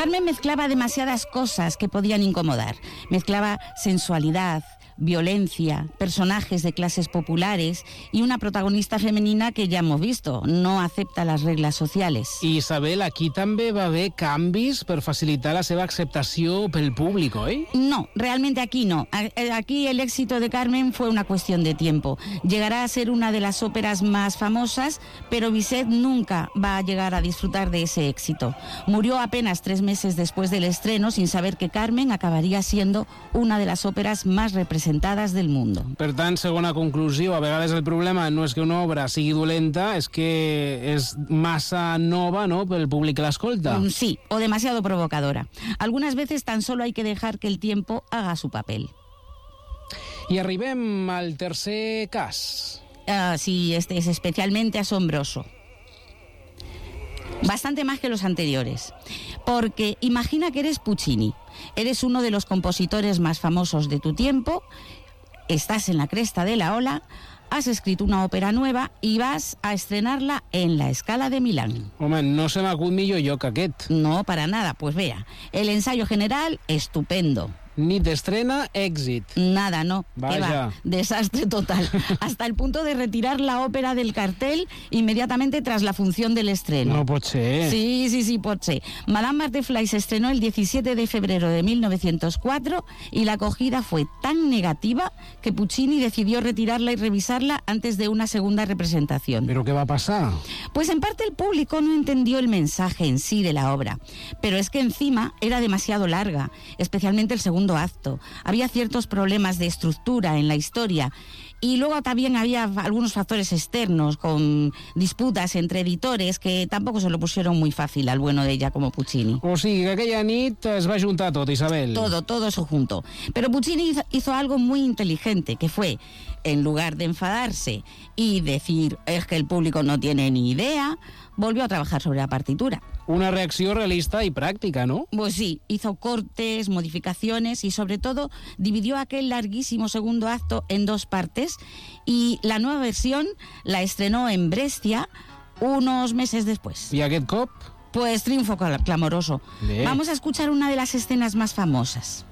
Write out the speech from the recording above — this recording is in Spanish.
Carmen mezclaba demasiadas cosas que podían incomodar. Mezclaba sensualidad, violencia, personajes de clases populares y una protagonista femenina que ja hemos visto, no acepta las reglas sociales. I Isabel, aquí també va haver canvis per facilitar la seva acceptació pel públic, oi? No, realmente aquí no. Aquí el éxito de Carmen fue una cuestión de tiempo. Llegará a ser una de las óperas más famosas, pero Bizet nunca va a llegar a disfrutar de ese éxito. Murió apenas 3 meses después del estreno sin saber que Carmen acabaría siendo una de las óperas más representadas del mundo. Per tant, segona conclusió, a vegades el problema no és que una obra sigui dolenta, és que és massa nova, no?, pel públic que l'escolta. Sí, o demasiado provocadora. Algunas veces tan solo hay que dejar que el tiempo haga su papel. I arribem al tercer cas. Sí, este es especialmente asombroso. Bastante más que los anteriores. Porque imagina que eres Puccini. Eres uno de los compositores más famosos de tu tiempo, estás en la cresta de la ola, has escrito una ópera nueva i vas a estrenarla en la Scala de Milán. Home, no se m'acut millor lloc aquest. No, para nada, pues vea. El ensayo general, estupendo. Nit d'estrena, èxit. Nada, no. Vaya. ¿Qué va? Desastre total. Hasta el punto de retirar la ópera del cartel inmediatamente tras la función del estreno. No pot ser. Sí, pot ser. Madame Butterfly se estrenó el 17 de febrero de 1904 y la acogida fue tan negativa que Puccini decidió retirarla y revisarla antes de una segunda representación. ¿Pero qué va a pasar? Pues en parte el público no entendió el mensaje en sí de la obra, pero es que encima era demasiado larga, especialmente el segundo acto. Había ciertos problemas de estructura en la historia y luego también había algunos factores externos con disputas entre editores que tampoco se lo pusieron muy fácil al bueno de ella como Puccini. O sigui, que aquella nit es va juntar tot, Isabel. Todo eso junto. Pero Puccini hizo algo muy inteligente, que fue, en lugar de enfadarse y decir es que el público no tiene ni idea, volvió a trabajar sobre la partitura. Una reacció realista y práctica, ¿no? Pues sí, hizo cortes, modificaciones y sobre todo dividió aquel larguísimo segundo acto en 2 partes y la nueva versión la estrenó en Brescia unos meses después. ¿Y aquest cop? Pues triunfo clamoroso. Bé. Vamos a escuchar una de las escenas más famosas.